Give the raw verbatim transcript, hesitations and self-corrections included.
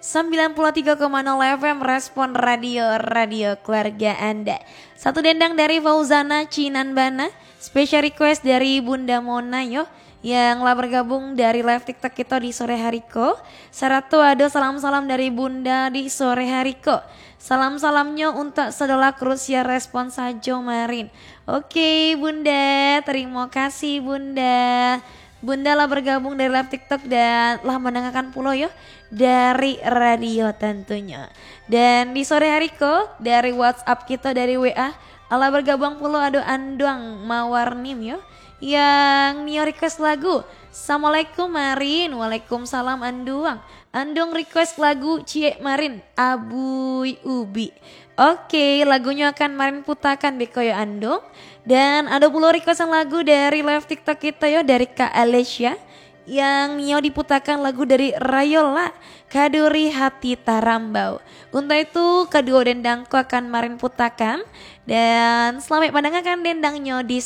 sembilan puluh tiga koma nol F M Respon Radio, radio keluarga Anda. Satu dendang dari Fauzana Cinanbana, special request dari Bunda Mona yo, yang telah bergabung dari live TikTok kita di sore hari ko. Saratu ada salam-salam dari Bunda di sore hari ko. Salam-salamnya untuk saudara Krusia respon sajo marin. Oke Bunda, terima kasih Bunda. Bunda lah bergabung dari live TikTok dan lah mendengarkan pulau yo dari radio tentunya. Dan di sore hari ko dari WhatsApp kita dari W A Allah bergabung pulau ado Anduang Mawarnim yo yang nio request lagu. Assalamualaikum Marin. Waalaikumsalam Anduang. Andung request lagu Cie Marin Abuy Ubi. Oke, lagunya akan Marin putakan Bekoyo Andung. Dan ada pula requestan lagu dari live TikTok kita yo dari Kak Alessia yang Nio diputakan lagu dari Rayola Kaduri Hati Tarambau. Untuk itu kedua dendangku akan Marin putakan dan selamat mendengarkan dendangnya di